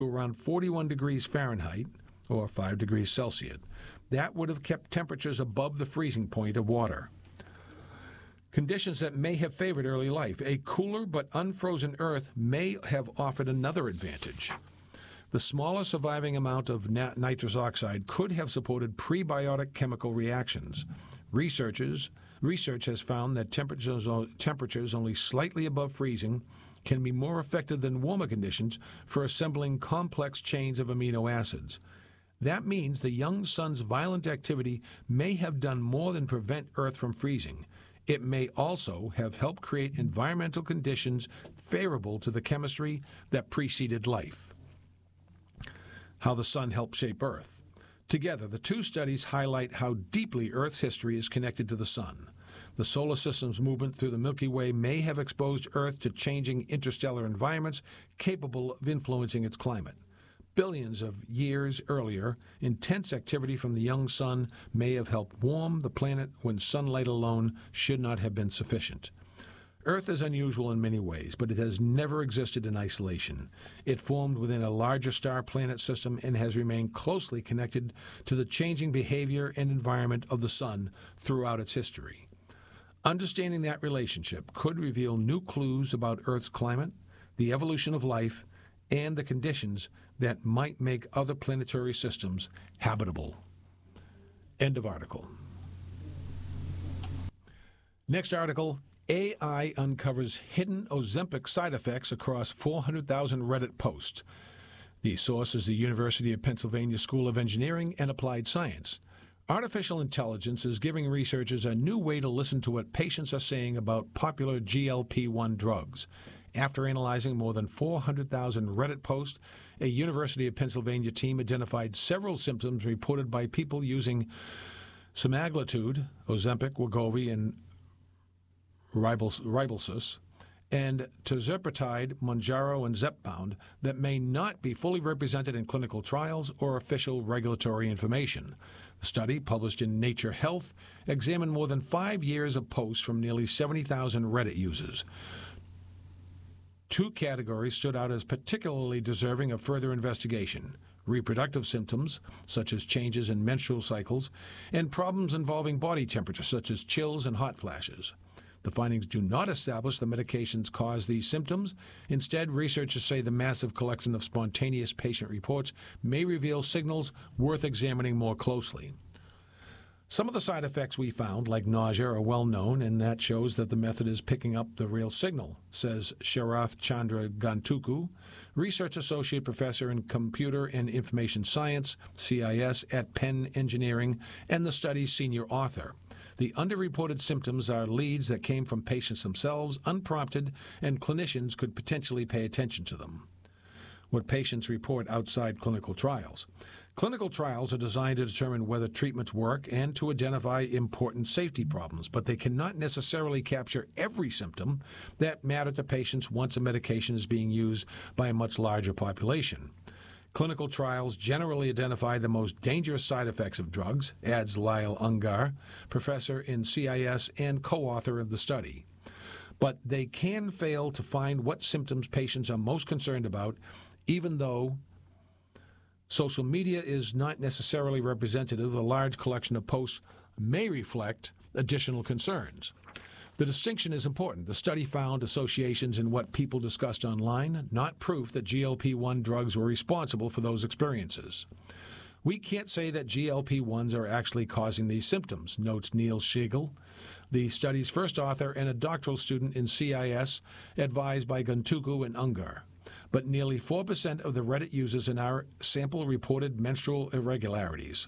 to around 41 degrees Fahrenheit, or 5 degrees Celsius. That would have kept temperatures above the freezing point of water. Conditions that may have favored early life. A cooler but unfrozen Earth may have offered another advantage. The smaller surviving amount of nitrous oxide could have supported prebiotic chemical reactions. Research has found that temperatures only slightly above freezing can be more effective than warmer conditions for assembling complex chains of amino acids. That means the young sun's violent activity may have done more than prevent Earth from freezing. It may also have helped create environmental conditions favorable to the chemistry that preceded life. How the sun helped shape Earth. Together, the two studies highlight how deeply Earth's history is connected to the sun. The solar system's movement through the Milky Way may have exposed Earth to changing interstellar environments capable of influencing its climate. Billions of years earlier, intense activity from the young sun may have helped warm the planet when sunlight alone should not have been sufficient. Earth is unusual in many ways, but it has never existed in isolation. It formed within a larger star-planet system and has remained closely connected to the changing behavior and environment of the sun throughout its history. Understanding that relationship could reveal new clues about Earth's climate, the evolution of life, and the conditions that might make other planetary systems habitable. End of article. Next article, AI uncovers hidden Ozempic side effects across 400,000 Reddit posts. The source is the University of Pennsylvania School of Engineering and Applied Science. Artificial intelligence is giving researchers a new way to listen to what patients are saying about popular GLP-1 drugs. After analyzing more than 400,000 Reddit posts, a University of Pennsylvania team identified several symptoms reported by people using semaglutide, Ozempic, Wegovy, and Ribelsus, and tirzepatide, Mounjaro, and Zepbound that may not be fully represented in clinical trials or official regulatory information. The study, published in Nature Health, examined more than 5 years of posts from nearly 70,000 Reddit users. Two categories stood out as particularly deserving of further investigation: reproductive symptoms, such as changes in menstrual cycles, and problems involving body temperature, such as chills and hot flashes. The findings do not establish the medications cause these symptoms. Instead, researchers say the massive collection of spontaneous patient reports may reveal signals worth examining more closely. Some of the side effects we found, like nausea, are well known, and that shows that the method is picking up the real signal, says Sharath Chandra Gantuku, Research Associate Professor in Computer and Information Science, CIS, at Penn Engineering, and the study's senior author. The underreported symptoms are leads that came from patients themselves, unprompted, and clinicians could potentially pay attention to them. What patients report outside clinical trials. Clinical trials are designed to determine whether treatments work and to identify important safety problems, but they cannot necessarily capture every symptom that matter to patients once a medication is being used by a much larger population. Clinical trials generally identify the most dangerous side effects of drugs, adds Lyle Ungar, professor in CIS and co-author of the study. But they can fail to find what symptoms patients are most concerned about, even though social media is not necessarily representative. A large collection of posts may reflect additional concerns. The distinction is important. The study found associations in what people discussed online, not proof that GLP-1 drugs were responsible for those experiences. We can't say that GLP-1s are actually causing these symptoms, notes Neil Schlegel, the study's first author and a doctoral student in CIS, advised by Gantuku and Ungar. But nearly 4% of the Reddit users in our sample reported menstrual irregularities.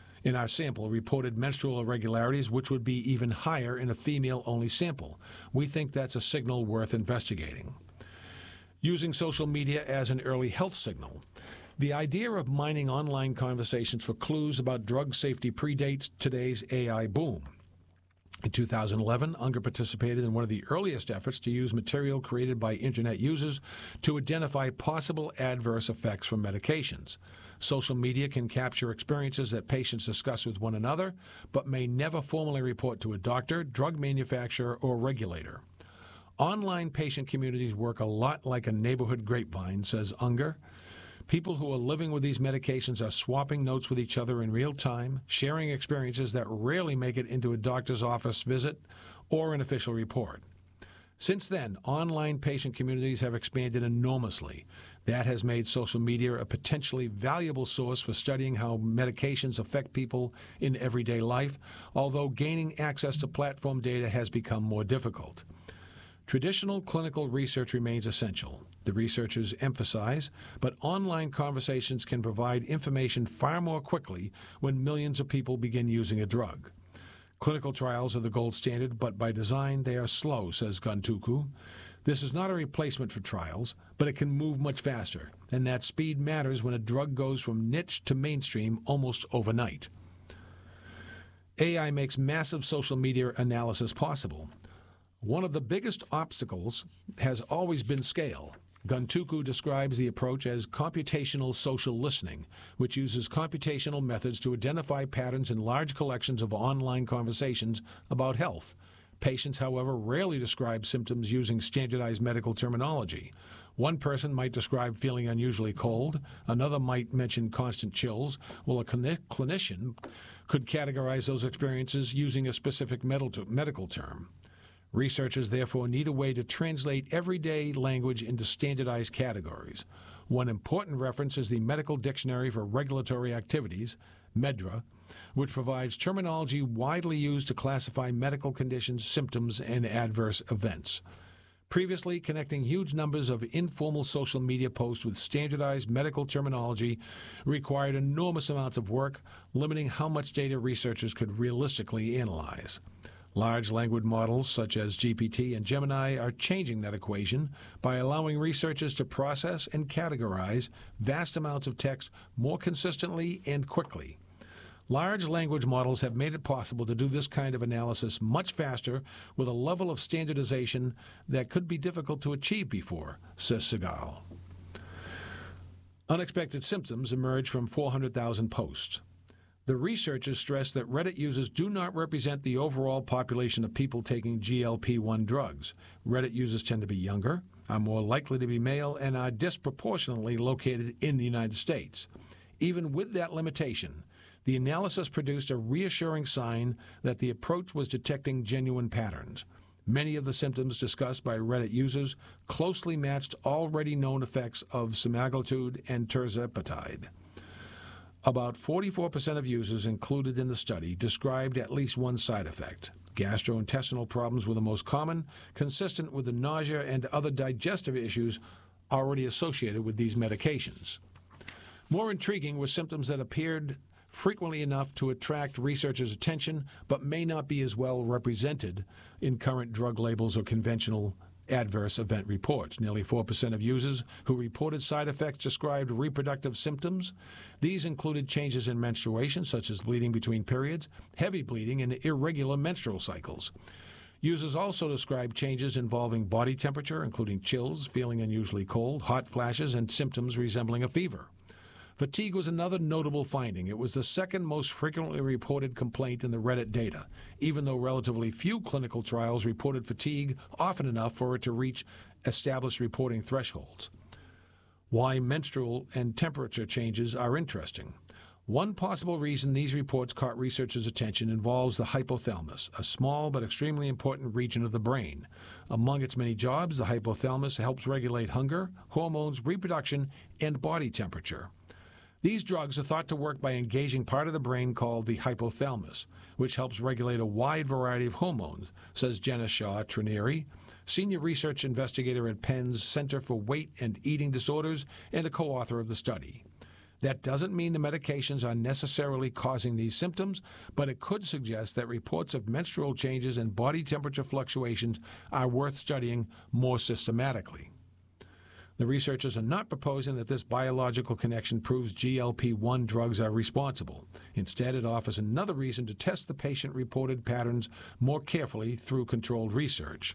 Which would be even higher in a female-only sample. We think that's a signal worth investigating. Using social media as an early health signal. The idea of mining online conversations for clues about drug safety predates today's AI boom. In 2011, Unger participated in one of the earliest efforts to use material created by Internet users to identify possible adverse effects from medications. Social media can capture experiences that patients discuss with one another, but may never formally report to a doctor, drug manufacturer, or regulator. Online patient communities work a lot like a neighborhood grapevine, says Unger. People who are living with these medications are swapping notes with each other in real time, sharing experiences that rarely make it into a doctor's office visit or an official report. Since then, online patient communities have expanded enormously. That has made social media a potentially valuable source for studying how medications affect people in everyday life, although gaining access to platform data has become more difficult. Traditional clinical research remains essential, the researchers emphasize, but online conversations can provide information far more quickly when millions of people begin using a drug. Clinical trials are the gold standard, but by design they are slow, says Guntuku. This is not a replacement for trials, but it can move much faster, and that speed matters when a drug goes from niche to mainstream almost overnight. AI makes massive social media analysis possible. One of the biggest obstacles has always been scale. Guntuku describes the approach as computational social listening, which uses computational methods to identify patterns in large collections of online conversations about health. Patients, however, rarely describe symptoms using standardized medical terminology. One person might describe feeling unusually cold, another might mention constant chills, while a clinician could categorize those experiences using a specific medical term. Researchers therefore need a way to translate everyday language into standardized categories. One important reference is the Medical Dictionary for Regulatory Activities, MEDRA, which provides terminology widely used to classify medical conditions, symptoms, and adverse events. Previously, connecting huge numbers of informal social media posts with standardized medical terminology required enormous amounts of work, limiting how much data researchers could realistically analyze. Large language models such as GPT and Gemini are changing that equation by allowing researchers to process and categorize vast amounts of text more consistently and quickly. Large language models have made it possible to do this kind of analysis much faster with a level of standardization that could be difficult to achieve before, says Segal. Unexpected symptoms emerge from 400,000 posts. The researchers stress that Reddit users do not represent the overall population of people taking GLP-1 drugs. Reddit users tend to be younger, are more likely to be male, and are disproportionately located in the United States. Even with that limitation, the analysis produced a reassuring sign that the approach was detecting genuine patterns. Many of the symptoms discussed by Reddit users closely matched already known effects of semaglutide and tirzepatide. About 44% of users included in the study described at least one side effect. Gastrointestinal problems were the most common, consistent with the nausea and other digestive issues already associated with these medications. More intriguing were symptoms that appeared frequently enough to attract researchers' attention, but may not be as well represented in current drug labels or conventional adverse event reports. Nearly 4% of users who reported side effects described reproductive symptoms. These included changes in menstruation, such as bleeding between periods, heavy bleeding, and irregular menstrual cycles. Users also described changes involving body temperature, including chills, feeling unusually cold, hot flashes, and symptoms resembling a fever. Fatigue was another notable finding. It was the second most frequently reported complaint in the Reddit data, even though relatively few clinical trials reported fatigue often enough for it to reach established reporting thresholds. Why menstrual and temperature changes are interesting. One possible reason these reports caught researchers' attention involves the hypothalamus, a small but extremely important region of the brain. Among its many jobs, the hypothalamus helps regulate hunger, hormones, reproduction, and body temperature. These drugs are thought to work by engaging part of the brain called the hypothalamus, which helps regulate a wide variety of hormones, says Jenna Shaw Trinieri, senior research investigator at Penn's Center for Weight and Eating Disorders and a co-author of the study. That doesn't mean the medications are necessarily causing these symptoms, but it could suggest that reports of menstrual changes and body temperature fluctuations are worth studying more systematically. The researchers are not proposing that this biological connection proves GLP-1 drugs are responsible. Instead, it offers another reason to test the patient-reported patterns more carefully through controlled research.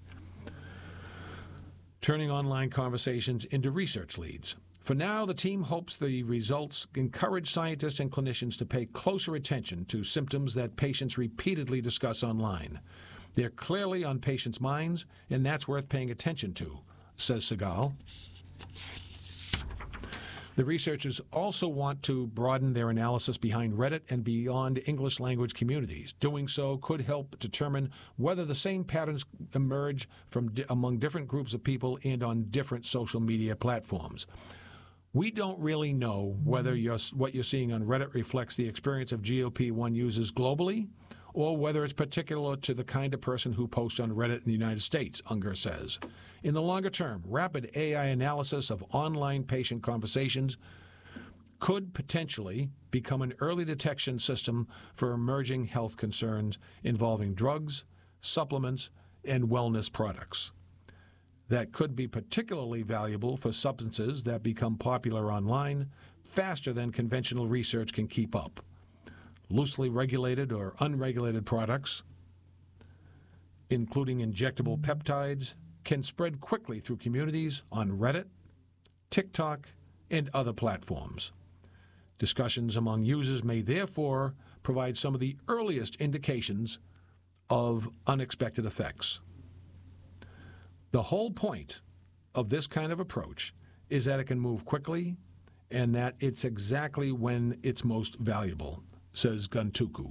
Turning online conversations into research leads. For now, the team hopes the results encourage scientists and clinicians to pay closer attention to symptoms that patients repeatedly discuss online. They're clearly on patients' minds, and that's worth paying attention to, says Segal. The researchers also want to broaden their analysis behind Reddit and beyond English language communities. Doing so could help determine whether the same patterns emerge from among different groups of people and on different social media platforms. We don't really know whether what you're seeing on Reddit reflects the experience of GLP-1 users globally, or whether it's particular to the kind of person who posts on Reddit in the United States, Unger says. In the longer term, rapid AI analysis of online patient conversations could potentially become an early detection system for emerging health concerns involving drugs, supplements, and wellness products. That could be particularly valuable for substances that become popular online faster than conventional research can keep up. Loosely regulated or unregulated products, including injectable peptides, can spread quickly through communities on Reddit, TikTok, and other platforms. Discussions among users may therefore provide some of the earliest indications of unexpected effects. The whole point of this kind of approach is that it can move quickly and that it's exactly when it's most valuable, says Guntuku.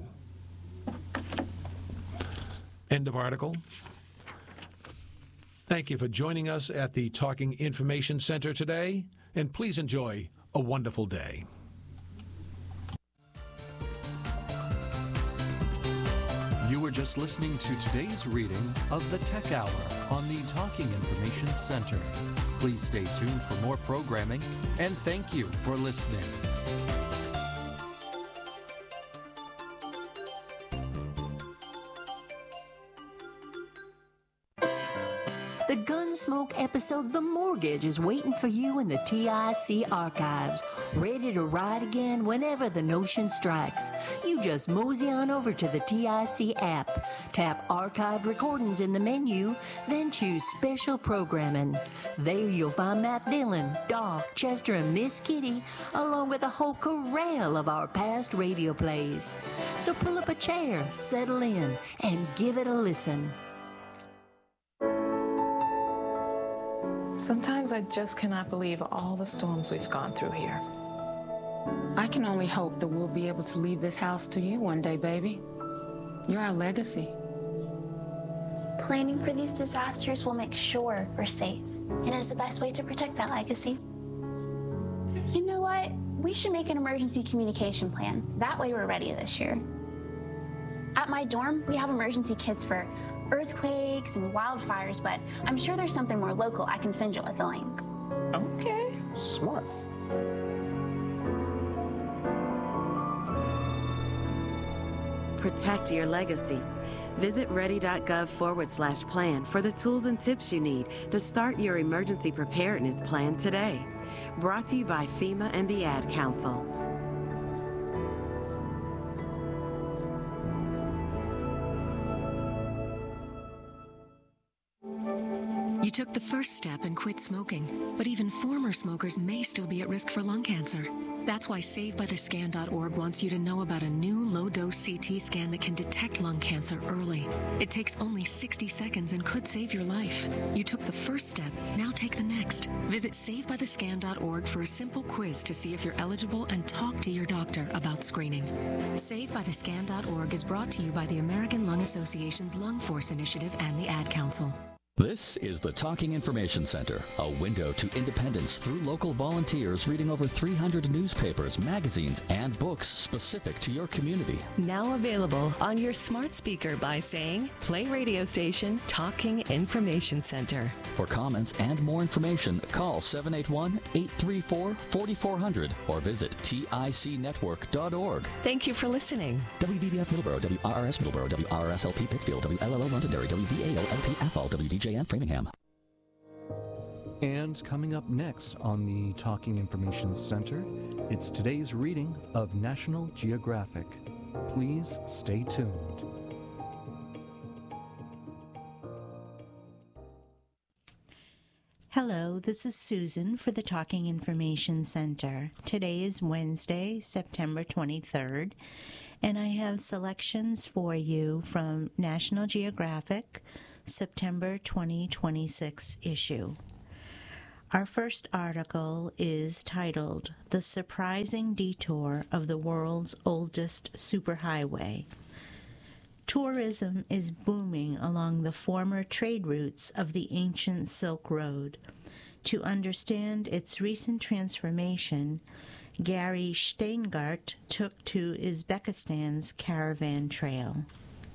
End of article. Thank you for joining us at the Talking Information Center today, and please enjoy a wonderful day. You were just listening to today's reading of the Tech Hour on the Talking Information Center. Please stay tuned for more programming, and thank you for listening. The Gunsmoke episode The Mortgage is waiting for you in the TIC archives, ready to ride again whenever the notion strikes. You just mosey on over to the TIC app, tap Archived Recordings in the menu, then choose Special Programming. There you'll find Matt Dillon, Doc, Chester, and Miss Kitty, along with a whole corral of our past radio plays. So pull up a chair, settle in, and give it a listen. Sometimes I just cannot believe all the storms we've gone through here. I can only hope that we'll be able to leave this house to you one day, baby. You're our legacy. Planning for these disasters will make sure we're safe, and is the best way to protect that legacy. You know what? We should make an emergency communication plan. That way we're ready this year. At my dorm, we have emergency kits for earthquakes and wildfires, but I'm sure there's something more local I can send you with a link. Okay, smart. Protect your legacy. Visit ready.gov/plan for the tools and tips you need to start your emergency preparedness plan today. Brought to you by FEMA and the Ad Council. You took the first step and quit smoking, but even former smokers may still be at risk for lung cancer. That's why SaveByTheScan.org wants you to know about a new low-dose CT scan that can detect lung cancer early. It takes only 60 seconds and could save your life. You took the first step, now take the next. Visit SaveByTheScan.org for a simple quiz to see if you're eligible and talk to your doctor about screening. SaveByTheScan.org is brought to you by the American Lung Association's Lung Force Initiative and the Ad Council. This is the Talking Information Center, a window to independence through local volunteers reading over 300 newspapers, magazines, and books specific to your community. Now available on your smart speaker by saying, play radio station Talking Information Center. For comments and more information, call 781-834-4400 or visit ticnetwork.org. Thank you for listening. WVBF Middleborough, WRRS Middleborough, WRSLP Pittsfield, WLLO Londonderry, WVAO-LP Athol, WDJN Framingham. And coming up next on the Talking Information Center, it's today's reading of National Geographic. Please stay tuned. Hello, this is Susan for the Talking Information Center. Today is Wednesday, September 23rd, and I have selections for you from National Geographic, September 2026 issue. Our first article is titled, "The Surprising Detour of the World's Oldest Superhighway." Tourism is booming along the former trade routes of the ancient Silk Road. To understand its recent transformation, Gary Steingart took to Uzbekistan's Caravan Trail.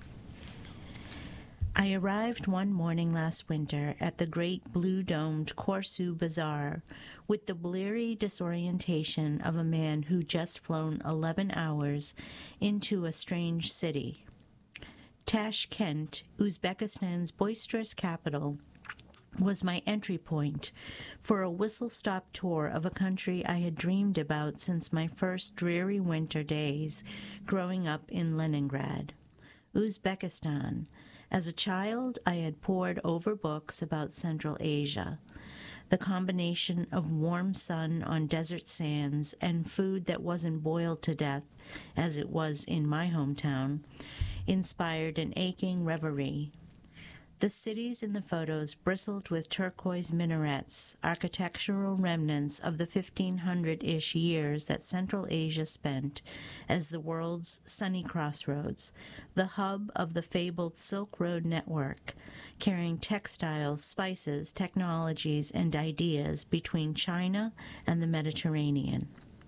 I arrived one morning last winter at the great blue-domed Korsu Bazaar with the bleary disorientation of a man who just flown 11 hours into a strange city. Tashkent, Uzbekistan's boisterous capital, was my entry point for a whistle-stop tour of a country I had dreamed about since my first dreary winter days growing up in Leningrad. Uzbekistan. As a child, I had pored over books about Central Asia. The combination of warm sun on desert sands and food that wasn't boiled to death, as it was in my hometown, inspired an aching reverie. The cities in the photos bristled with turquoise minarets, architectural remnants of the 1500-ish years that Central Asia spent as the world's sunny crossroads, the hub of the fabled Silk Road network, carrying textiles, spices, technologies, and ideas between China and the Mediterranean.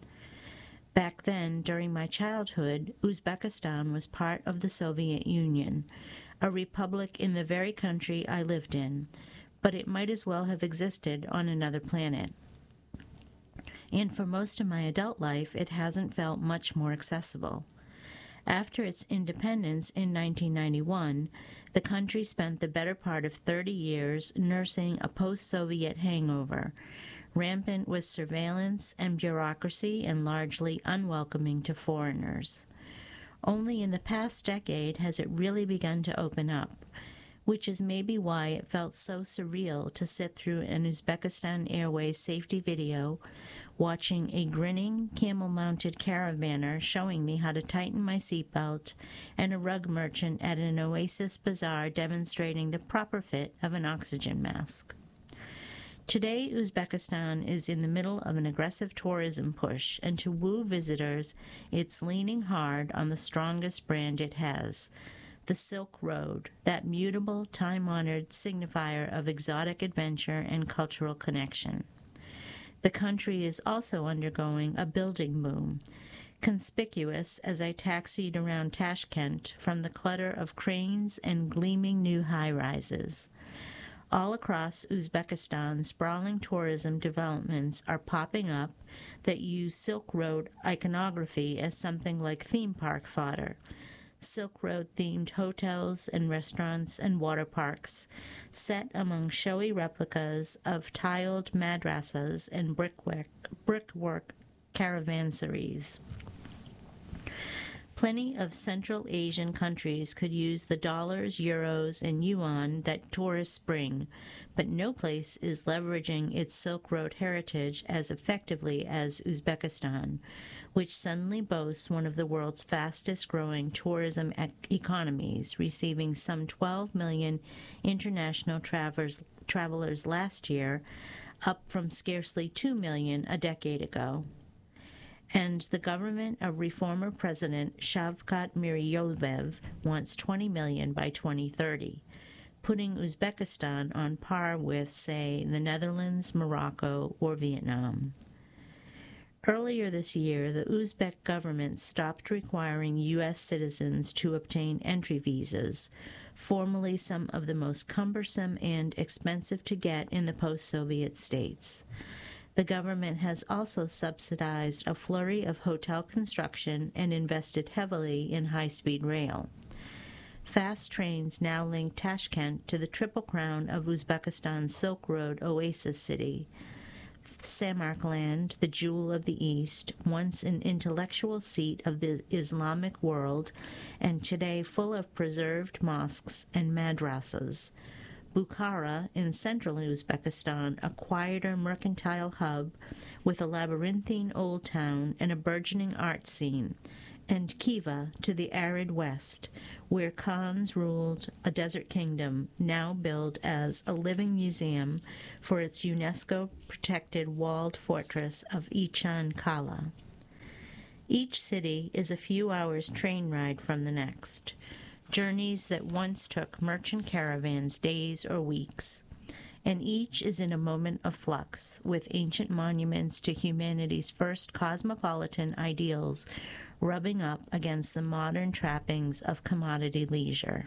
Back then, during my childhood, Uzbekistan was part of the Soviet Union, a republic in the very country I lived in, but it might as well have existed on another planet. And for most of my adult life, it hasn't felt much more accessible. After its independence in 1991, the country spent the better part of 30 years nursing a post-Soviet hangover, rampant with surveillance and bureaucracy and largely unwelcoming to foreigners. Only in the past decade has it really begun to open up, which is maybe why it felt so surreal to sit through an Uzbekistan Airways safety video, watching a grinning, camel-mounted caravaner showing me how to tighten my seatbelt, and a rug merchant at an Oasis bazaar demonstrating the proper fit of an oxygen mask. Today, Uzbekistan is in the middle of an aggressive tourism push, and to woo visitors, it's leaning hard on the strongest brand it has, the Silk Road, that mutable, time-honored signifier of exotic adventure and cultural connection. The country is also undergoing a building boom, conspicuous as I taxied around Tashkent from the clutter of cranes and gleaming new high-rises. All across Uzbekistan, sprawling tourism developments are popping up that use Silk Road iconography as something like theme park fodder. Silk Road-themed hotels and restaurants and water parks, set among showy replicas of tiled madrasas and brickwork caravanseries. Plenty of Central Asian countries could use the dollars, euros, and yuan that tourists bring, but no place is leveraging its Silk Road heritage as effectively as Uzbekistan, which suddenly boasts one of the world's fastest-growing tourism economies, receiving some 12 million international travelers last year, up from scarcely 2 million a decade ago. And the government of reformer President Shavkat Mirziyoyev wants 20 million by 2030, putting Uzbekistan on par with, say, the Netherlands, Morocco, or Vietnam. Earlier this year, the Uzbek government stopped requiring U.S. citizens to obtain entry visas, formerly some of the most cumbersome and expensive to get in the post-Soviet states. The government has also subsidized a flurry of hotel construction and invested heavily in high-speed rail. Fast trains now link Tashkent to the Triple Crown of Uzbekistan's Silk Road oasis city. Samarkand, the jewel of the East, once an intellectual seat of the Islamic world, and today full of preserved mosques and madrasas. Bukhara, in central Uzbekistan, a quieter mercantile hub with a labyrinthine old town and a burgeoning art scene, and Khiva to the arid west, where Khans ruled a desert kingdom now billed as a living museum for its UNESCO-protected walled fortress of Ichan Kala. Each city is a few hours train ride from the next, journeys that once took merchant caravans days or weeks, and each is in a moment of flux, with ancient monuments to humanity's first cosmopolitan ideals rubbing up against the modern trappings of commodity leisure.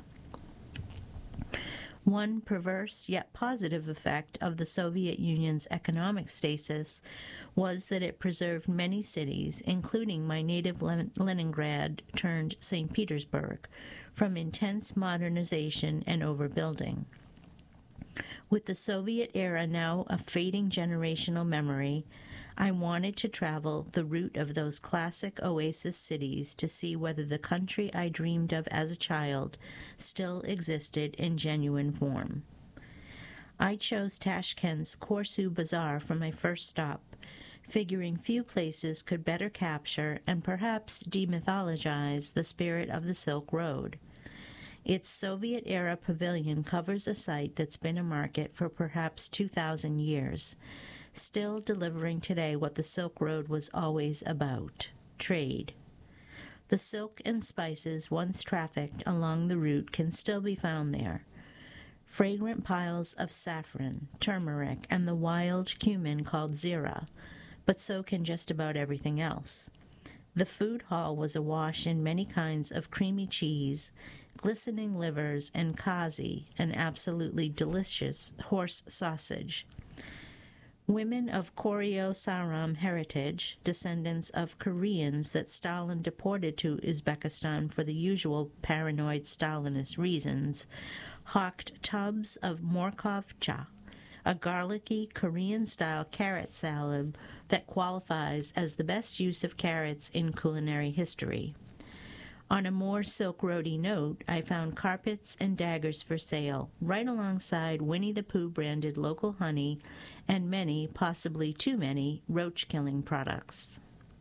One perverse yet positive effect of the Soviet Union's economic stasis was that it preserved many cities, including my native Leningrad turned St. Petersburg, from intense modernization and overbuilding. With the Soviet era now a fading generational memory, I wanted to travel the route of those classic oasis cities to see whether the country I dreamed of as a child still existed in genuine form. I chose Tashkent's Korsu Bazaar for my first stop, figuring few places could better capture and perhaps demythologize the spirit of the Silk Road. Its Soviet-era pavilion covers a site that's been a market for perhaps 2,000 years, still delivering today what the Silk Road was always about: trade. The silk and spices once trafficked along the route can still be found there. Fragrant piles of saffron, turmeric, and the wild cumin called zira, but so can just about everything else. The food hall was awash in many kinds of creamy cheese, glistening livers, and kazi, an absolutely delicious horse sausage. Women of Koryo-Saram heritage, descendants of Koreans that Stalin deported to Uzbekistan for the usual paranoid Stalinist reasons, hawked tubs of morkovcha, a garlicky Korean-style carrot salad that qualifies as the best use of carrots in culinary history. On a more Silk Roady note, I found carpets and daggers for sale, right alongside Winnie the Pooh branded local honey and many, possibly too many, roach-killing products.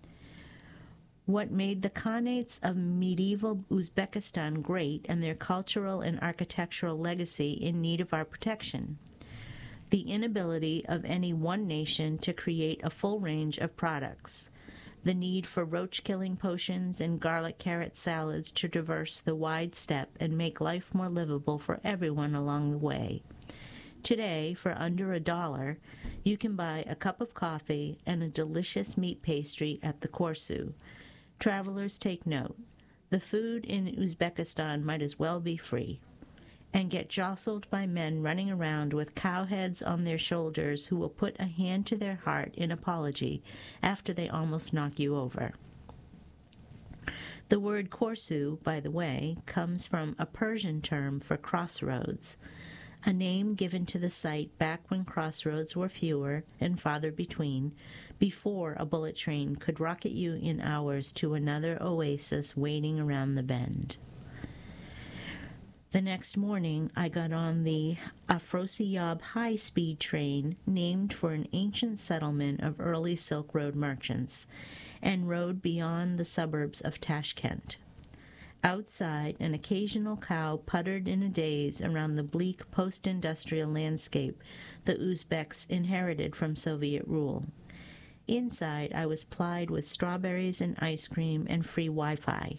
What made the Khanates of medieval Uzbekistan great and their cultural and architectural legacy in need of our protection? The inability of any one nation to create a full range of products. The need for roach-killing potions and garlic carrot salads to traverse the wide steppe and make life more livable for everyone along the way. Today, for under $1, you can buy a cup of coffee and a delicious meat pastry at the Korsu. Travelers take note. The food in Uzbekistan might as well be free. And get jostled by men running around with cow heads on their shoulders who will put a hand to their heart in apology after they almost knock you over. The word Korsu, by the way, comes from a Persian term for crossroads, a name given to the site back when crossroads were fewer and farther between, before a bullet train could rocket you in hours to another oasis waiting around the bend. The next morning, I got on the Afrosiyab high-speed train, named for an ancient settlement of early Silk Road merchants, and rode beyond the suburbs of Tashkent. Outside, an occasional cow puttered in a daze around the bleak post-industrial landscape the Uzbeks inherited from Soviet rule. Inside, I was plied with strawberries and ice cream and free Wi-Fi.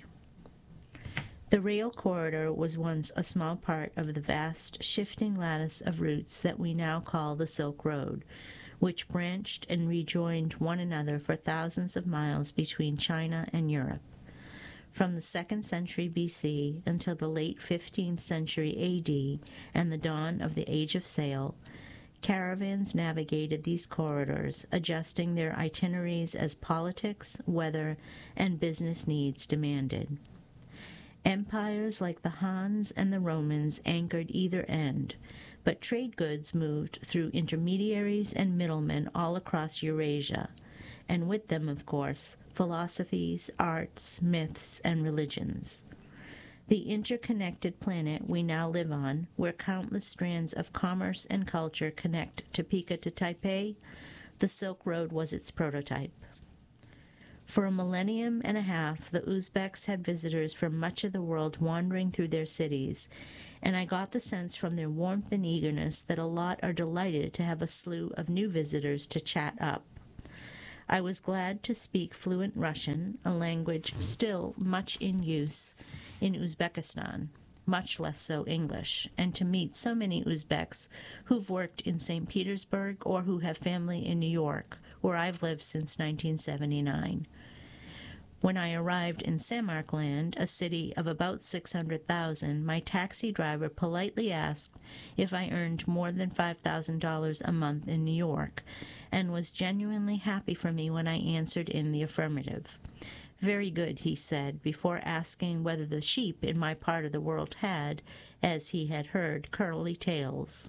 The rail corridor was once a small part of the vast, shifting lattice of routes that we now call the Silk Road, which branched and rejoined one another for thousands of miles between China and Europe. From the 2nd century BC until the late 15th century AD and the dawn of the Age of Sail, caravans navigated these corridors, adjusting their itineraries as politics, weather, and business needs demanded. Empires like the Hans and the Romans anchored either end, but trade goods moved through intermediaries and middlemen all across Eurasia, and with them, of course, philosophies, arts, myths, and religions. The interconnected planet we now live on, where countless strands of commerce and culture connect Topeka to Taipei, the Silk Road was its prototype. For a millennium and a half, the Uzbeks had visitors from much of the world wandering through their cities, and I got the sense from their warmth and eagerness that a lot are delighted to have a slew of new visitors to chat up. I was glad to speak fluent Russian, a language still much in use in Uzbekistan, much less so English, and to meet so many Uzbeks who've worked in St. Petersburg or who have family in New York, where I've lived since 1979. When I arrived in Samarkand, a city of about 600,000, my taxi driver politely asked if I earned more than $5,000 a month in New York, and was genuinely happy for me when I answered in the affirmative. Very good, he said, before asking whether the sheep in my part of the world had, as he had heard, curly tails.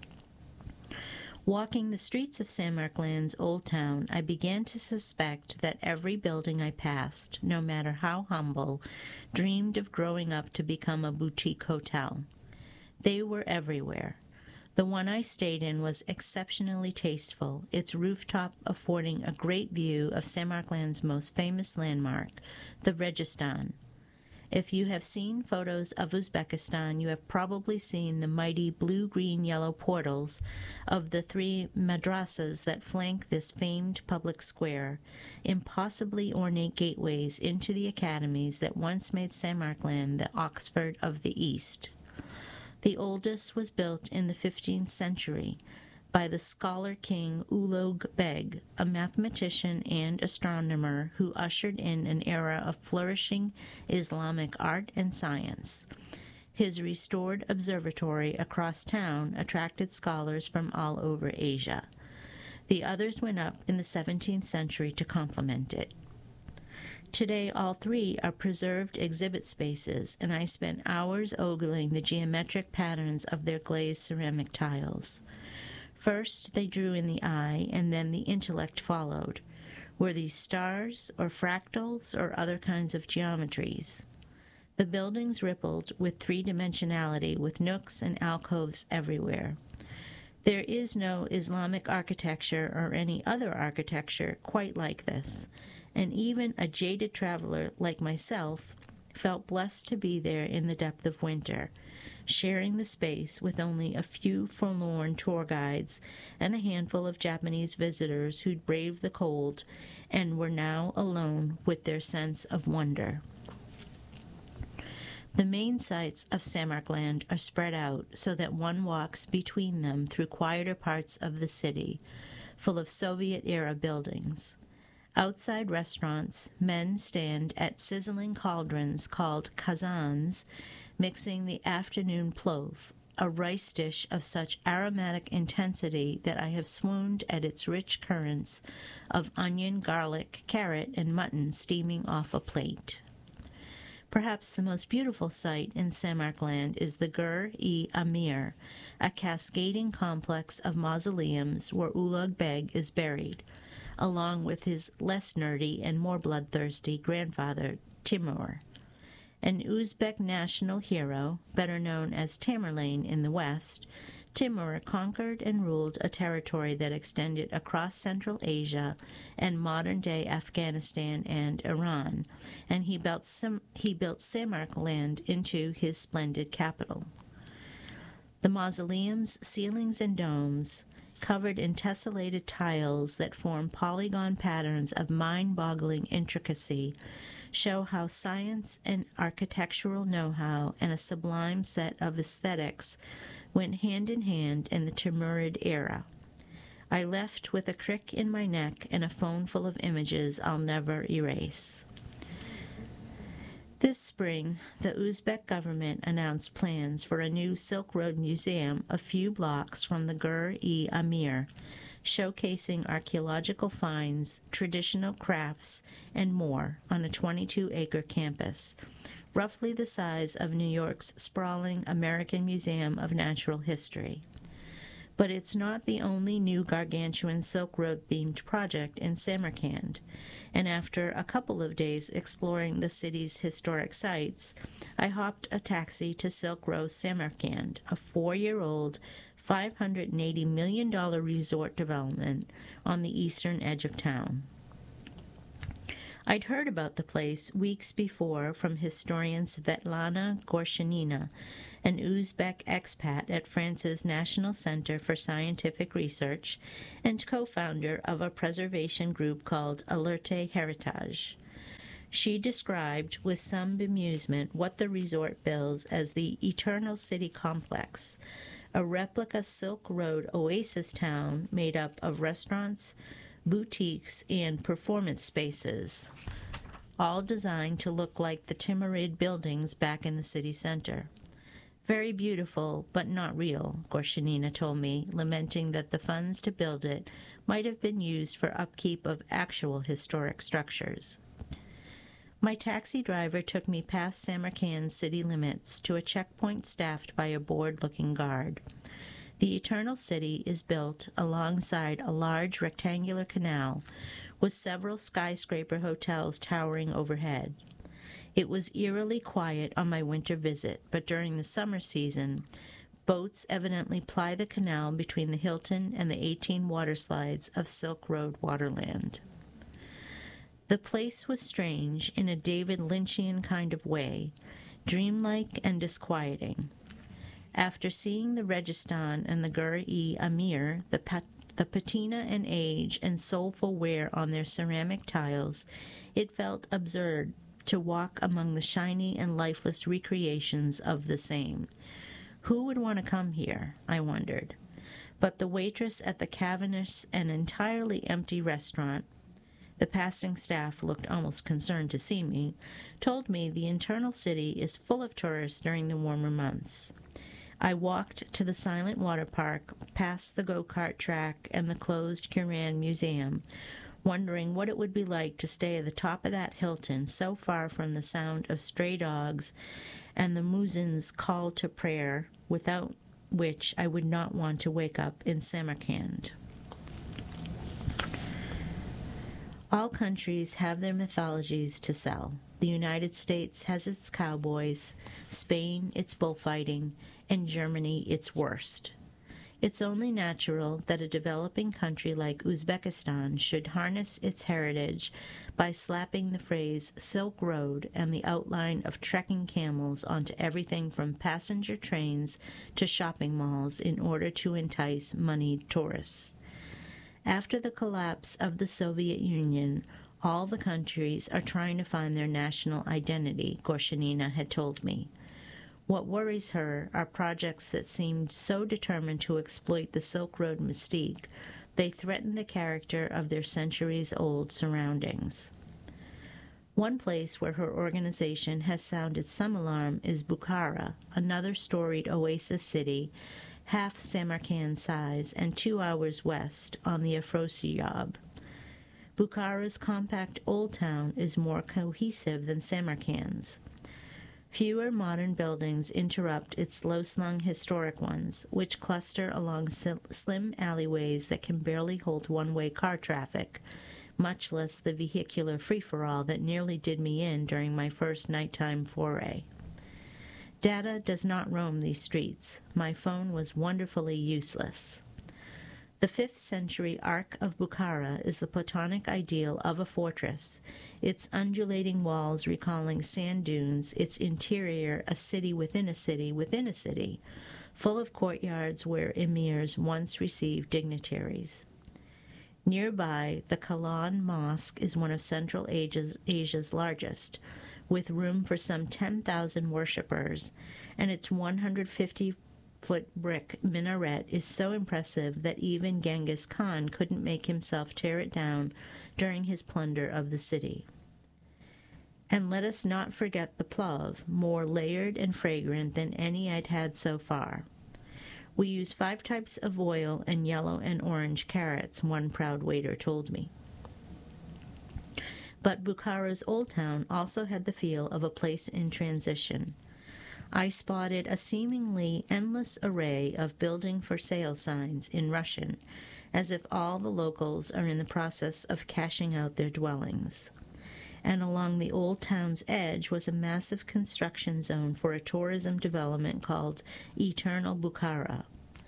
Walking the streets of Samarkand's old town, I began to suspect that every building I passed, no matter how humble, dreamed of growing up to become a boutique hotel. They were everywhere. The one I stayed in was exceptionally tasteful, its rooftop affording a great view of Samarkand's most famous landmark, the Registan. If you have seen photos of Uzbekistan, you have probably seen the mighty blue-green-yellow portals of the 3 madrasas that flank this famed public square, impossibly ornate gateways into the academies that once made Samarkand the Oxford of the East. The oldest was built in the 15th century by the scholar king Ulugh Beg, a mathematician and astronomer who ushered in an era of flourishing Islamic art and science. His restored observatory across town attracted scholars from all over Asia. The others went up in the 17th century to complement it. Today, all 3 are preserved exhibit spaces, and I spent hours ogling the geometric patterns of their glazed ceramic tiles. First, they drew in the eye, and then the intellect followed. Were these stars, or fractals, or other kinds of geometries? The buildings rippled with 3-dimensionality, with nooks and alcoves everywhere. There is no Islamic architecture or any other architecture quite like this, and even a jaded traveler like myself felt blessed to be there in the depth of winter, sharing the space with only a few forlorn tour guides and a handful of Japanese visitors who'd braved the cold and were now alone with their sense of wonder. The main sites of Samarkand are spread out so that one walks between them through quieter parts of the city, full of Soviet-era buildings. Outside restaurants, men stand at sizzling cauldrons called kazans, mixing the afternoon plov, a rice dish of such aromatic intensity that I have swooned at its rich currents of onion, garlic, carrot, and mutton steaming off a plate.Perhaps the most beautiful sight in Samarkand is the Gur-e-Amir, a cascading complex of mausoleums where Ulugh Beg is buried, along with his less nerdy and more bloodthirsty grandfather, Timur. An Uzbek national hero, better known as Tamerlane in the West, Timur conquered and ruled a territory that extended across Central Asia and modern-day Afghanistan and Iran, and he built Samarkand into his splendid capital. The mausoleum's ceilings and domes, covered in tessellated tiles that form polygon patterns of mind-boggling intricacy, show how science and architectural know-how and a sublime set of aesthetics went hand in hand in the Timurid era. I left with a crick in my neck and a phone full of images I'll never erase. This spring, the Uzbek government announced plans for a new Silk Road museum a few blocks from the Gur-e-Amir, showcasing archaeological finds, traditional crafts, and more on a 22-acre campus, roughly the size of New York's sprawling American Museum of Natural History. But it's not the only new gargantuan Silk Road-themed project in Samarkand, and after a couple of days exploring the city's historic sites, I hopped a taxi to Silk Road Samarkand, a 4-year-old, $580 million resort development on the eastern edge of town. I'd heard about the place weeks before from historian Svetlana Gorshenina, an Uzbek expat at France's National Center for Scientific Research and co-founder of a preservation group called Alerte Heritage. She described with some bemusement what the resort bills as the Eternal City Complex, a replica Silk Road oasis town made up of restaurants, boutiques, and performance spaces, all designed to look like the Timurid buildings back in the city center. Very beautiful, but not real, Gorshenina told me, lamenting that the funds to build it might have been used for upkeep of actual historic structures. My taxi driver took me past Samarkand's city limits to a checkpoint staffed by a bored-looking guard. The Eternal City is built alongside a large rectangular canal with several skyscraper hotels towering overhead. It was eerily quiet on my winter visit, but during the summer season, boats evidently ply the canal between the Hilton and the 18 waterslides of Silk Road Waterland. The place was strange in a David Lynchian kind of way, dreamlike and disquieting. After seeing the Registan and the Gur-e-Amir, the patina and age and soulful wear on their ceramic tiles, it felt absurd to walk among the shiny and lifeless recreations of the same. Who would want to come here, I wondered. But the waitress at the cavernous and entirely empty restaurant, the passing staff looked almost concerned to see me, told me the Eternal City is full of tourists during the warmer months. I walked to the Silent Water Park, past the go-kart track and the closed Quran Museum, wondering what it would be like to stay at the top of that Hilton so far from the sound of stray dogs and the muezzin's call to prayer, without which I would not want to wake up in Samarkand. All countries have their mythologies to sell. The United States has its cowboys, Spain its bullfighting, and Germany its worst. It's only natural that a developing country like Uzbekistan should harness its heritage by slapping the phrase Silk Road and the outline of trekking camels onto everything from passenger trains to shopping malls in order to entice moneyed tourists. After the collapse of the Soviet Union, all the countries are trying to find their national identity, Gorshenina had told me. What worries her are projects that seemed so determined to exploit the Silk Road mystique, they threaten the character of their centuries-old surroundings. One place where her organization has sounded some alarm is Bukhara, another storied oasis city, half Samarkand size and 2 hours west on the Afrosiyab. Bukhara's compact old town is more cohesive than Samarkand's. Fewer modern buildings interrupt its low-slung historic ones, which cluster along slim alleyways that can barely hold one-way car traffic, much less the vehicular free-for-all that nearly did me in during my first nighttime foray. Data does not roam these streets. My phone was wonderfully useless. The 5th century Ark of Bukhara is the Platonic ideal of a fortress, its undulating walls recalling sand dunes, its interior a city within a city within a city, full of courtyards where emirs once received dignitaries. Nearby, the Kalan Mosque is one of Central Asia's largest, with room for some 10,000 worshippers, and its 150-foot brick minaret is so impressive that even Genghis Khan couldn't make himself tear it down during his plunder of the city. And let us not forget the plov, more layered and fragrant than any I'd had so far. We use 5 types of oil and yellow and orange carrots, one proud waiter told me. But Bukhara's old town also had the feel of a place in transition. I spotted a seemingly endless array of building for sale signs in Russian, as if all the locals are in the process of cashing out their dwellings. And along the old town's edge was a massive construction zone for a tourism development called Eternal Bukhara.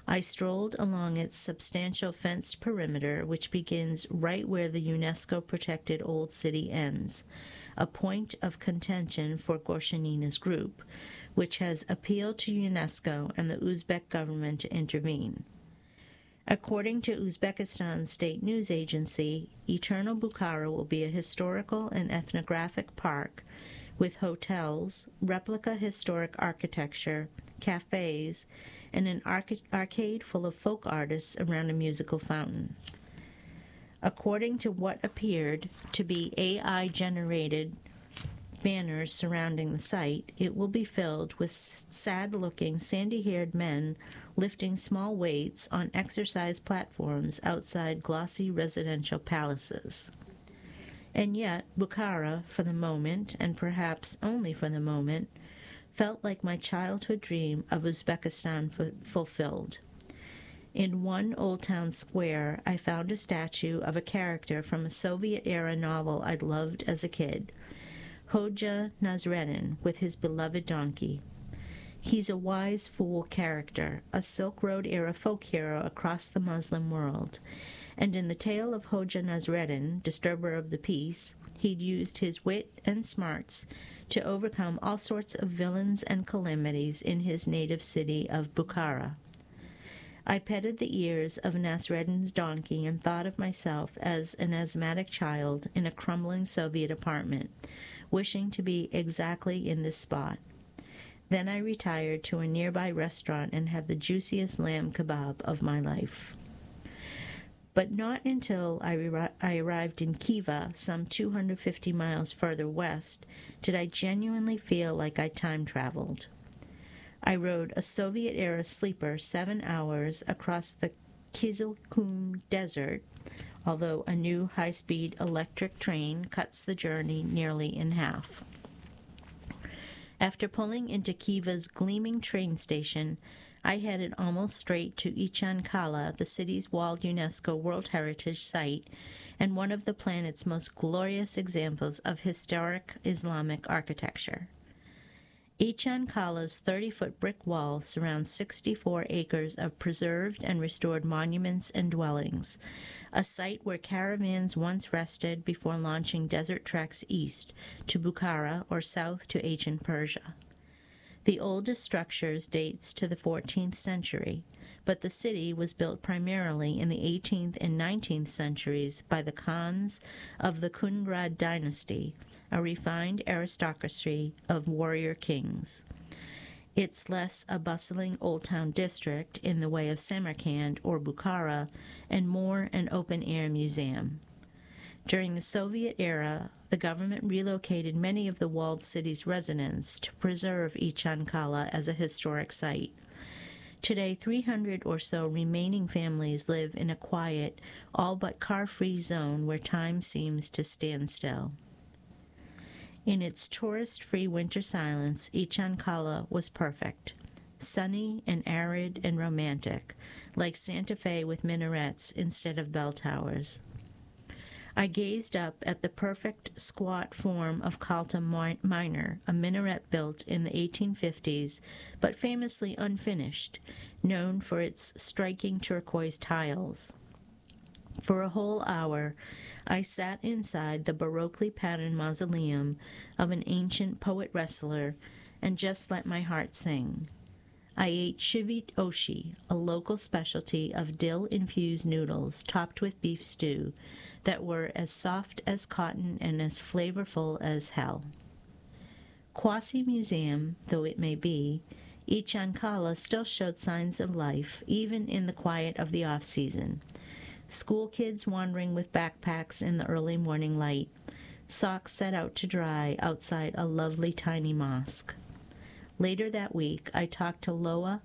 I strolled along its substantial fenced perimeter, which begins right where the UNESCO-protected Old City ends, a point of contention for Gorshanina's group, which has appealed to UNESCO and the Uzbek government to intervene. According to Uzbekistan's state news agency, Eternal Bukhara will be a historical and ethnographic park with hotels, replica historic architecture, cafes, and an arcade full of folk artists around a musical fountain. According to what appeared to be AI-generated banners surrounding the site, it will be filled with sad-looking, sandy-haired men lifting small weights on exercise platforms outside glossy residential palaces. And yet, Bukhara, for the moment, and perhaps only for the moment, felt like my childhood dream of Uzbekistan fulfilled. In one old town square, I found a statue of a character from a Soviet-era novel I'd loved as a kid, Hoja Nasreddin with his beloved donkey. He's a wise fool character, a Silk Road-era folk hero across the Muslim world, and in the tale of Hoja Nasreddin, disturber of the peace, he'd used his wit and smarts to overcome all sorts of villains and calamities in his native city of Bukhara. I petted the ears of Nasreddin's donkey and thought of myself as an asthmatic child in a crumbling Soviet apartment, wishing to be exactly in this spot. Then I retired to a nearby restaurant and had the juiciest lamb kebab of my life. But not until I arrived in Khiva, some 250 miles further west, did I genuinely feel like I time-traveled. I rode a Soviet-era sleeper 7 hours across the Kizilkum Desert, although a new high-speed electric train cuts the journey nearly in half. After pulling into Khiva's gleaming train station, I headed almost straight to Ichan Kala, the city's walled UNESCO World Heritage Site and one of the planet's most glorious examples of historic Islamic architecture. Ichan Kala's 30-foot brick wall surrounds 64 acres of preserved and restored monuments and dwellings, a site where caravans once rested before launching desert treks east to Bukhara or south to ancient Persia. The oldest structures dates to the 14th century, but the city was built primarily in the 18th and 19th centuries by the Khans of the Kungrad dynasty, a refined aristocracy of warrior kings. It's less a bustling old town district in the way of Samarkand or Bukhara, and more an open-air museum. During the Soviet era, the government relocated many of the walled city's residents to preserve Ichan Kala as a historic site. Today, 300 or so remaining families live in a quiet, all but car-free zone where time seems to stand still. In its tourist-free winter silence, Ichan Kala was perfect. Sunny and arid and romantic, like Santa Fe with minarets instead of bell towers. I gazed up at the perfect squat form of Khalta Minor, a minaret built in the 1850s, but famously unfinished, known for its striking turquoise tiles. For a whole hour, I sat inside the baroquely patterned mausoleum of an ancient poet-wrestler and just let my heart sing. I ate shivit oshi, a local specialty of dill-infused noodles topped with beef stew that were as soft as cotton and as flavorful as hell. Quasi-museum though it may be, Ichan Kala still showed signs of life, even in the quiet of the off-season. School kids wandering with backpacks in the early morning light, socks set out to dry outside a lovely tiny mosque. Later that week, I talked to Lola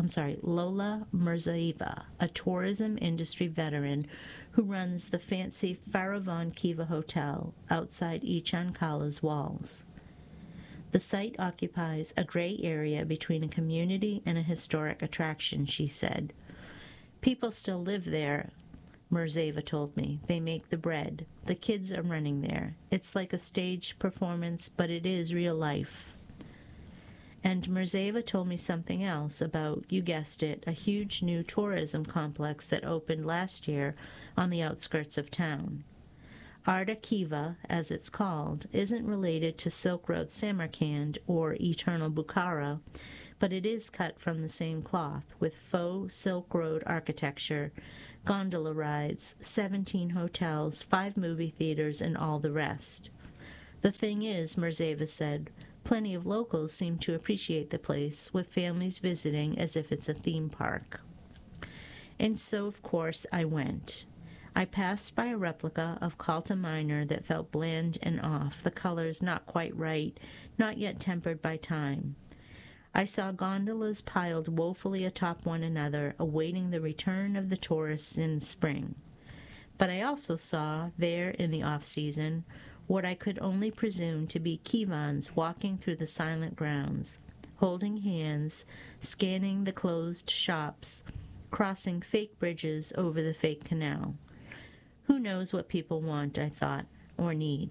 Mirzaeva, a tourism industry veteran who runs the fancy Faravan Khiva Hotel outside Ichan Kala's walls. The site occupies a gray area between a community and a historic attraction, she said. People still live there, Mirzaeva told me. They make the bread. The kids are running there. It's like a stage performance, but it is real life. And Merzeva told me something else about, you guessed it, a huge new tourism complex that opened last year on the outskirts of town. Arda Kiva, as it's called, isn't related to Silk Road Samarkand or Eternal Bukhara, but it is cut from the same cloth, with faux Silk Road architecture, gondola rides, 17 hotels, 5 movie theaters, and all the rest. The thing is, Merzeva said, plenty of locals seem to appreciate the place, with families visiting as if it's a theme park. And so, of course, I went. I passed by a replica of Calta Minor that felt bland and off, the colors not quite right, not yet tempered by time. I saw gondolas piled woefully atop one another, awaiting the return of the tourists in spring. But I also saw, there in the off-season, what I could only presume to be Kivans walking through the silent grounds, holding hands, scanning the closed shops, crossing fake bridges over the fake canal. Who knows what people want, I thought, or need.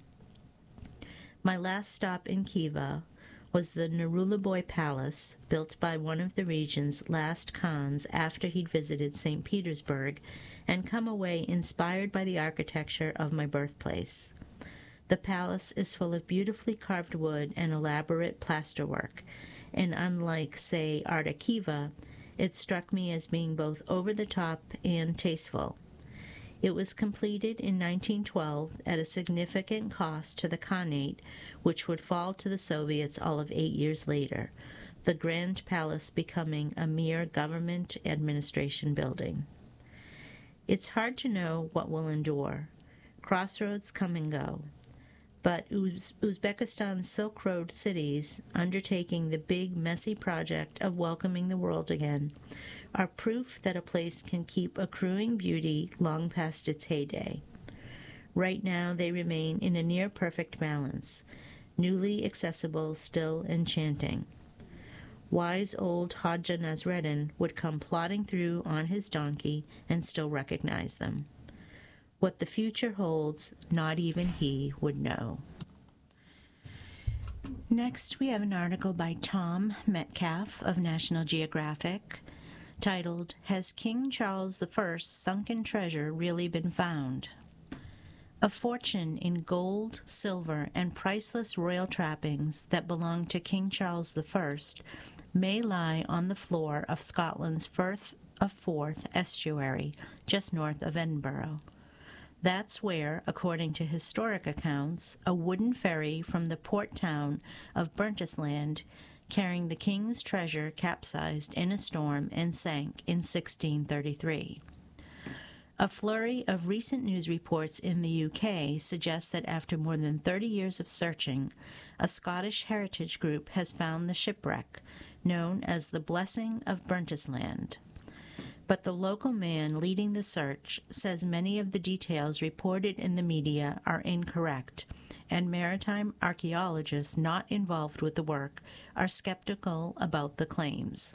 My last stop in Khiva was the Nurulaboy Palace, built by one of the region's last Khans after he'd visited St. Petersburg and come away inspired by the architecture of my birthplace. The palace is full of beautifully carved wood and elaborate plasterwork, and unlike, say, Arda Khiva, it struck me as being both over-the-top and tasteful. It was completed in 1912 at a significant cost to the Khanate, which would fall to the Soviets all of 8 years later, the Grand Palace becoming a mere government administration building. It's hard to know what will endure. Crossroads come and go. But Uzbekistan's Silk Road cities, undertaking the big, messy project of welcoming the world again, are proof that a place can keep accruing beauty long past its heyday. Right now they remain in a near-perfect balance, newly accessible, still enchanting. Wise old Hodja Nasreddin would come plodding through on his donkey and still recognize them. What the future holds, not even he would know. Next, we have an article by Tom Metcalf of National Geographic, titled, Has King Charles I's Sunken Treasure Really Been Found? A fortune in gold, silver, and priceless royal trappings that belonged to King Charles I may lie on the floor of Scotland's Firth of Forth estuary, just north of Edinburgh. That's where, according to historic accounts, a wooden ferry from the port town of Burntisland carrying the king's treasure capsized in a storm and sank in 1633. A flurry of recent news reports in the UK suggests that after more than 30 years of searching, a Scottish heritage group has found the shipwreck, known as the Blessing of Burntisland. But the local man leading the search says many of the details reported in the media are incorrect, and maritime archaeologists not involved with the work are skeptical about the claims.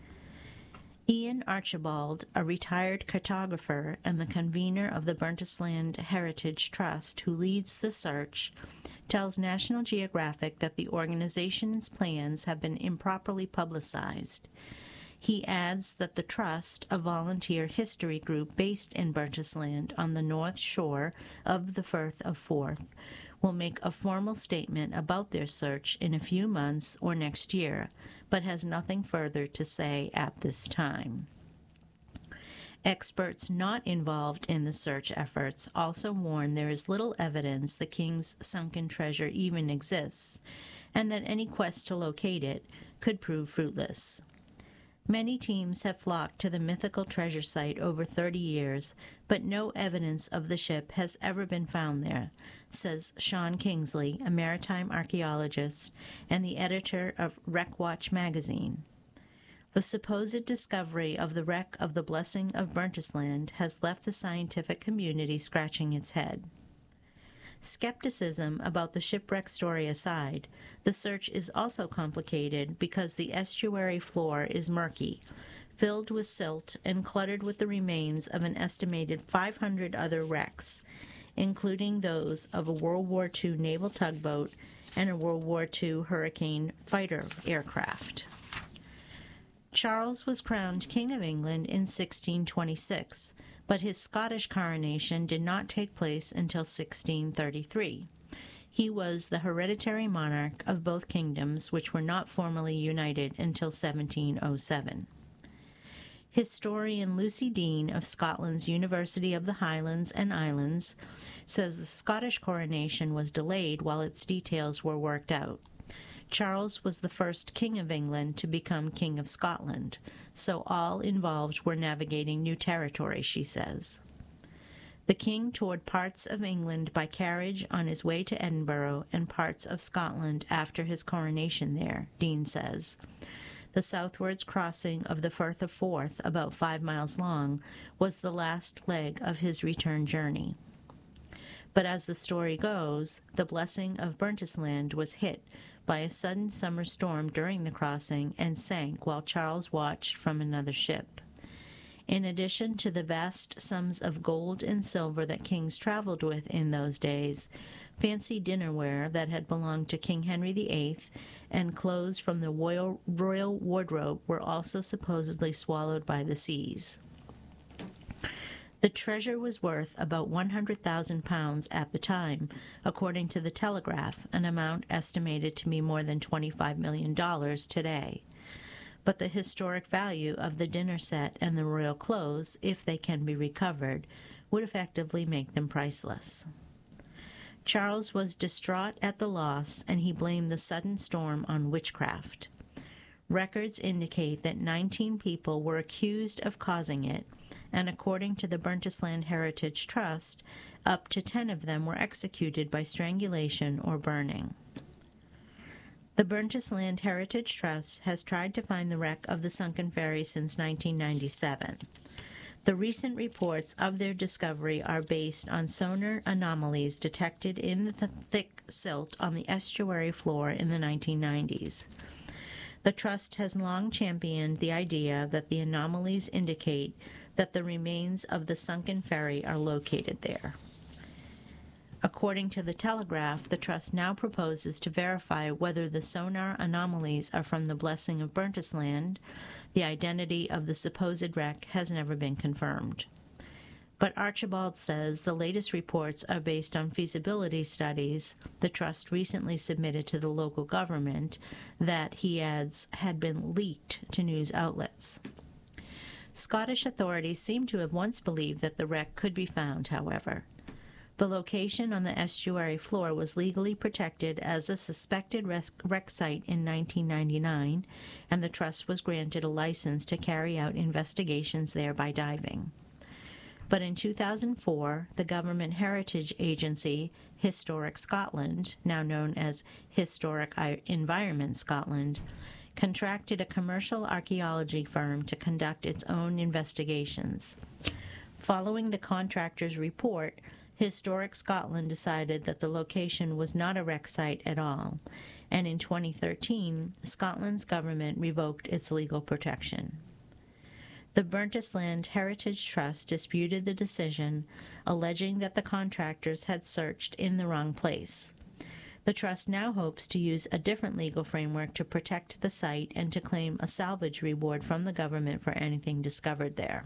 Ian Archibald, a retired cartographer and the convener of the Burntisland Heritage Trust who leads the search, tells National Geographic that the organization's plans have been improperly publicized. He adds that the Trust, a volunteer history group based in Burntisland on the north shore of the Firth of Forth, will make a formal statement about their search in a few months or next year, but has nothing further to say at this time. Experts not involved in the search efforts also warn there is little evidence the king's sunken treasure even exists, and that any quest to locate it could prove fruitless. Many teams have flocked to the mythical treasure site over 30 years, but no evidence of the ship has ever been found there, says Sean Kingsley, a maritime archaeologist and the editor of Wreckwatch magazine. The supposed discovery of the wreck of the Blessing of Burntisland has left the scientific community scratching its head. Skepticism about the shipwreck story aside, the search is also complicated because the estuary floor is murky, filled with silt and cluttered with the remains of an estimated 500 other wrecks, including those of a World War II naval tugboat and a World War II Hurricane fighter aircraft. Charles was crowned King of England in 1626, but his Scottish coronation did not take place until 1633. He was the hereditary monarch of both kingdoms, which were not formally united until 1707. Historian Lucy Dean of Scotland's University of the Highlands and Islands says the Scottish coronation was delayed while its details were worked out. Charles was the first King of England to become King of Scotland, so all involved were navigating new territory, she says. The king toured parts of England by carriage on his way to Edinburgh and parts of Scotland after his coronation there, Dean says. The southwards crossing of the Firth of Forth, about 5 miles long, was the last leg of his return journey. But as the story goes, the blessing of Burntisland was hit by a sudden summer storm during the crossing and sank while Charles watched from another ship. In addition to the vast sums of gold and silver that kings traveled with in those days, fancy dinnerware that had belonged to King Henry VIII and clothes from the royal wardrobe were also supposedly swallowed by the seas. The treasure was worth about £100,000 at the time, according to the Telegraph, an amount estimated to be more than $25 million today. But the historic value of the dinner set and the royal clothes, if they can be recovered, would effectively make them priceless. Charles was distraught at the loss, and he blamed the sudden storm on witchcraft. Records indicate that 19 people were accused of causing it, and according to the Burntisland Heritage Trust, up to 10 of them were executed by strangulation or burning. The Burntisland Heritage Trust has tried to find the wreck of the sunken ferry since 1997. The recent reports of their discovery are based on sonar anomalies detected in the thick silt on the estuary floor in the 1990s. The Trust has long championed the idea that the anomalies indicate that the remains of the sunken ferry are located there. According to the Telegraph, the Trust now proposes to verify whether the sonar anomalies are from the blessing of Burntisland. The identity of the supposed wreck has never been confirmed. But Archibald says the latest reports are based on feasibility studies the Trust recently submitted to the local government that, he adds, had been leaked to news outlets. Scottish authorities seem to have once believed that the wreck could be found, however. The location on the estuary floor was legally protected as a suspected wreck site in 1999, and the Trust was granted a license to carry out investigations there by diving. But in 2004, the government heritage agency, Historic Scotland, now known as Historic Environment Scotland, contracted a commercial archaeology firm to conduct its own investigations. Following the contractor's report, Historic Scotland decided that the location was not a wreck site at all, and in 2013, Scotland's government revoked its legal protection. The Burntisland Heritage Trust disputed the decision, alleging that the contractors had searched in the wrong place. The Trust now hopes to use a different legal framework to protect the site and to claim a salvage reward from the government for anything discovered there.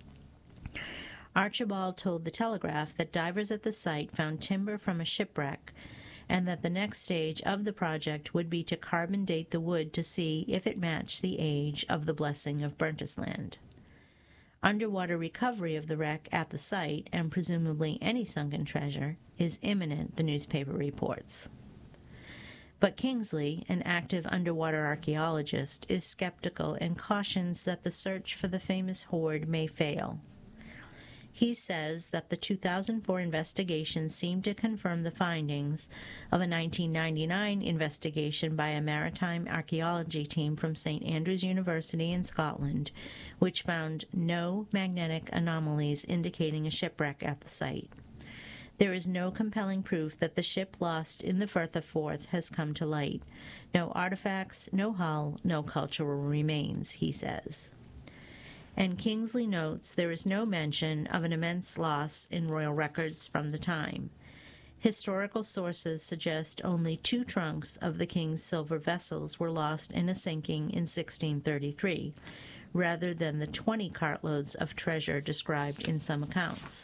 Archibald told the Telegraph that divers at the site found timber from a shipwreck and that the next stage of the project would be to carbon date the wood to see if it matched the age of the blessing of Burntisland. Underwater recovery of the wreck at the site, and presumably any sunken treasure, is imminent, the newspaper reports. But Kingsley, an active underwater archaeologist, is skeptical and cautions that the search for the famous hoard may fail. He says that the 2004 investigation seemed to confirm the findings of a 1999 investigation by a maritime archaeology team from St. Andrews University in Scotland, which found no magnetic anomalies indicating a shipwreck at the site. There is no compelling proof that the ship lost in the Firth of Forth has come to light. No artifacts, no hull, no cultural remains, he says. And Kingsley notes there is no mention of an immense loss in royal records from the time. Historical sources suggest only 2 trunks of the king's silver vessels were lost in a sinking in 1633, rather than the 20 cartloads of treasure described in some accounts.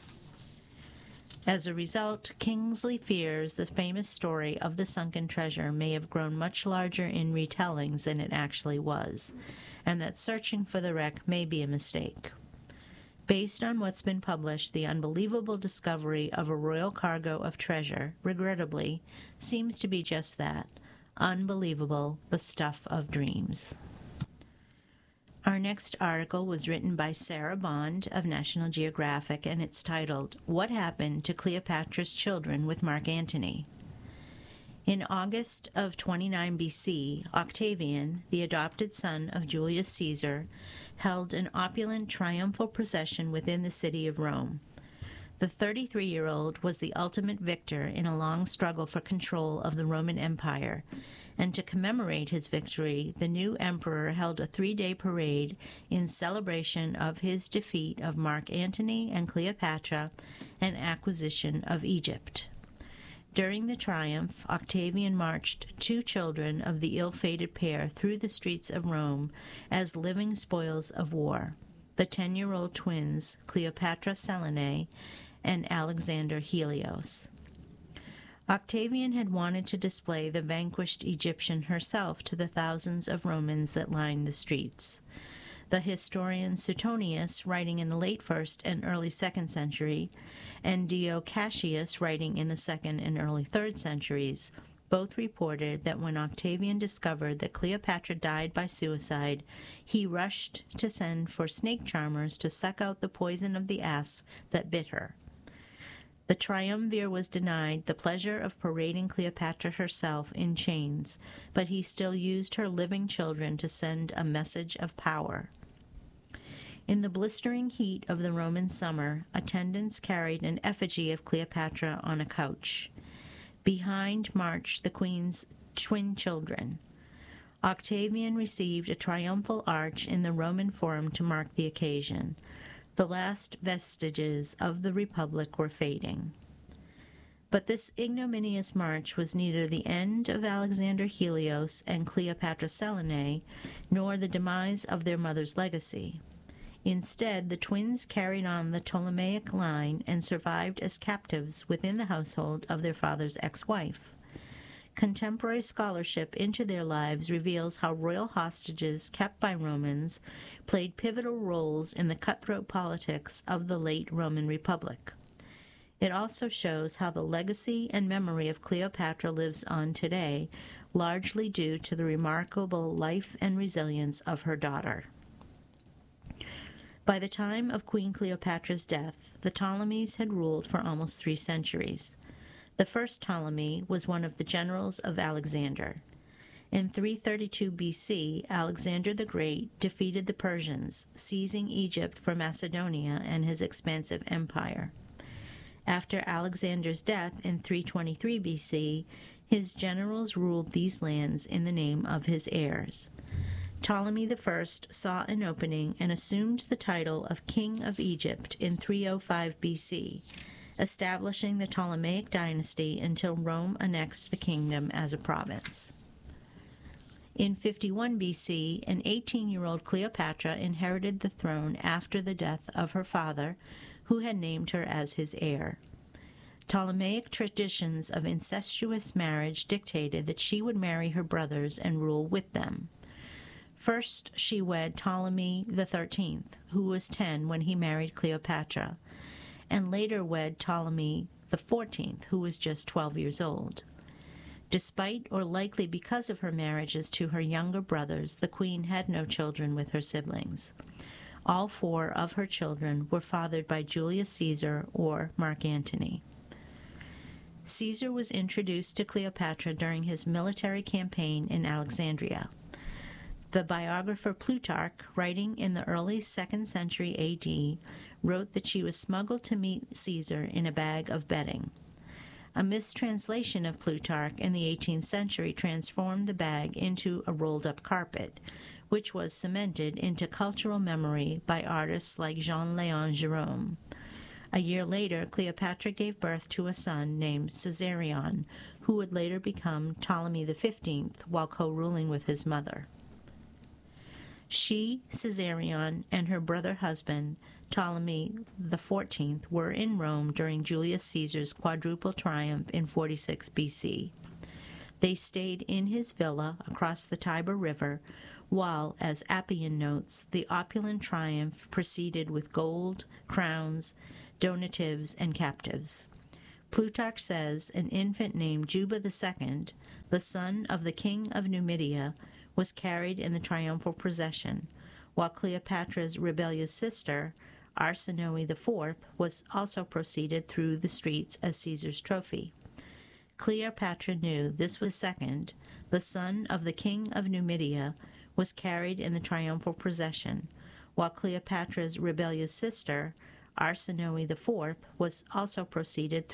As a result, Kingsley fears the famous story of the sunken treasure may have grown much larger in retellings than it actually was, and that searching for the wreck may be a mistake. Based on what's been published, the unbelievable discovery of a royal cargo of treasure, regrettably, seems to be just that, unbelievable, the stuff of dreams. Our next article was written by Sarah Bond of National Geographic, and it's titled, What Happened to Cleopatra's Children with Mark Antony? In August of 29 BC, Octavian, the adopted son of Julius Caesar, held an opulent triumphal procession within the city of Rome. The 33-year-old was the ultimate victor in a long struggle for control of the Roman Empire, and to commemorate his victory, the new emperor held a 3-day parade in celebration of his defeat of Mark Antony and Cleopatra and acquisition of Egypt. During the triumph, Octavian marched 2 children of the ill-fated pair through the streets of Rome as living spoils of war, the 10-year-old twins Cleopatra Selene and Alexander Helios. Octavian had wanted to display the vanquished Egyptian herself to the thousands of Romans that lined the streets. The historian Suetonius, writing in the late 1st and early 2nd century, and Dio Cassius, writing in the 2nd and early 3rd centuries, both reported that when Octavian discovered that Cleopatra died by suicide, he rushed to send for snake charmers to suck out the poison of the asp that bit her. The triumvir was denied the pleasure of parading Cleopatra herself in chains, but he still used her living children to send a message of power. In the blistering heat of the Roman summer, attendants carried an effigy of Cleopatra on a couch. Behind marched the queen's twin children. Octavian received a triumphal arch in the Roman Forum to mark the occasion. The last vestiges of the Republic were fading. But this ignominious march was neither the end of Alexander Helios and Cleopatra Selene, nor the demise of their mother's legacy. Instead, the twins carried on the Ptolemaic line and survived as captives within the household of their father's ex-wife. Contemporary scholarship into their lives reveals how royal hostages kept by Romans played pivotal roles in the cutthroat politics of the late Roman Republic. It also shows how the legacy and memory of Cleopatra lives on today, largely due to the remarkable life and resilience of her daughter. By the time of Queen Cleopatra's death, the Ptolemies had ruled for almost 3 centuries. The first Ptolemy was one of the generals of Alexander. In 332 BC, Alexander the Great defeated the Persians, seizing Egypt for Macedonia and his expansive empire. After Alexander's death in 323 BC, his generals ruled these lands in the name of his heirs. Ptolemy I saw an opening and assumed the title of King of Egypt in 305 BC, establishing the Ptolemaic dynasty until Rome annexed the kingdom as a province. In 51 BC, an 18-year-old Cleopatra inherited the throne after the death of her father, who had named her as his heir. Ptolemaic traditions of incestuous marriage dictated that she would marry her brothers and rule with them. First, she wed Ptolemy XIII, who was 10 when he married Cleopatra, and later wed Ptolemy XIV, who was just 12 years old. Despite, or likely because of her marriages to her younger brothers, the queen had no children with her siblings. All 4 of her children were fathered by Julius Caesar or Mark Antony. Caesar was introduced to Cleopatra during his military campaign in Alexandria. The biographer Plutarch, writing in the early 2nd century AD, wrote that she was smuggled to meet Caesar in a bag of bedding. A mistranslation of Plutarch in the 18th century transformed the bag into a rolled-up carpet, which was cemented into cultural memory by artists like Jean-Léon Gérôme. A year later, Cleopatra gave birth to a son named Caesarion, who would later become Ptolemy XV while co-ruling with his mother. She, Caesarion, and her brother husband, Ptolemy XIV, were in Rome during Julius Caesar's quadruple triumph in 46 BC. They stayed in his villa across the Tiber River, while, as Appian notes, the opulent triumph proceeded with gold, crowns, donatives, and captives. Plutarch says an infant named Juba II, the son of the king of Numidia, was carried in the triumphal procession, while Cleopatra's rebellious sister, Arsinoe IV, was also proceeded through the streets as Caesar's trophy. Cleopatra knew this was second, the son of the king of Numidia, was carried in the triumphal procession, while Cleopatra's rebellious sister, Arsinoe IV, was also proceeded